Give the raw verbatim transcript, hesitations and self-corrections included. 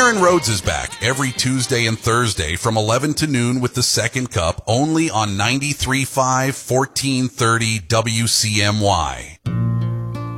Aaron Rhodes is back every Tuesday and Thursday from eleven to noon with the Second Cup, only on ninety-three point five, fourteen thirty W C M Y.